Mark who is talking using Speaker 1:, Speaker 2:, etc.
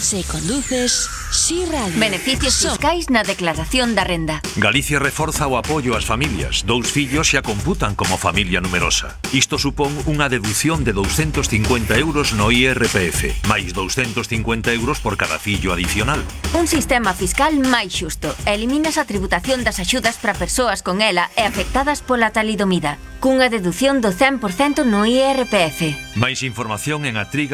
Speaker 1: Se conduces, Si Radio.
Speaker 2: Beneficios fiscais na declaración da renda.
Speaker 3: Galicia reforza o apoio ás familias. 2 fillos xa computan como familia numerosa. Isto supón unha deducción de 250 euros no IRPF, máis 250 euros por cada fillo adicional.
Speaker 2: Un sistema fiscal máis xusto. Eliminas a tributación das axudas para persoas con ela e afectadas pola talidomida, cunha deducción do 100% no IRPF.
Speaker 3: Máis información en atriga